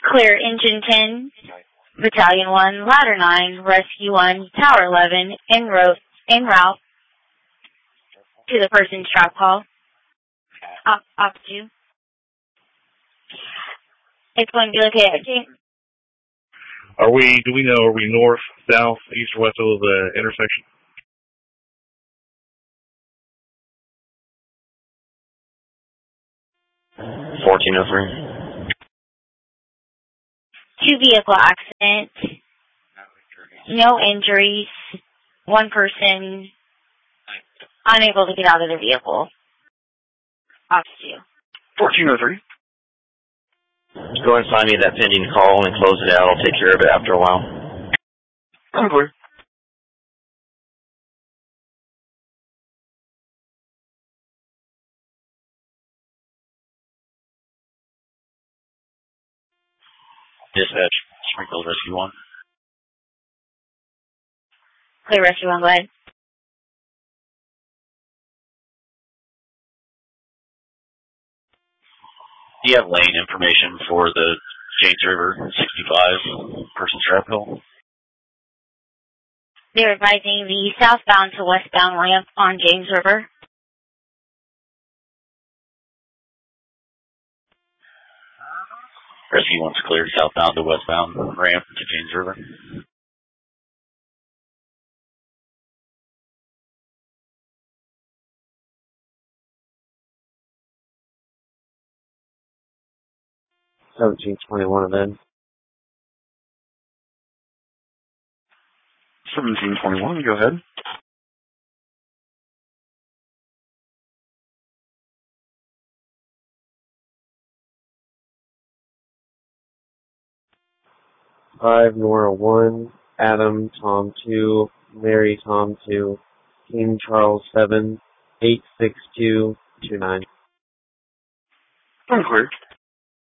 Clear engine 10, Battalion 1, Ladder 9, Rescue 1, Tower 11, en route to the person's trap call. Off 2. It's going to be located at do we know, are we north, south, east, or west of the intersection? $1403. 2-vehicle accident. No injuries. One person unable to get out of their vehicle. Off 2. 1403. Go ahead and sign me that pending call and close it out. I'll take care of it after a while. I'm clear. Dispatch, Springfield Rescue 1. Clear Rescue 1, go ahead. Do you have lane information for the James River 65 person trap hill? They're advising the southbound to westbound ramp on James River. Rescue 1's cleared southbound to westbound ramp to James River. $1721 then. 1721, go ahead. Five Nora 1, Adam Tom 2, Mary Tom 2, King Charles 7, 86229. I'm clear.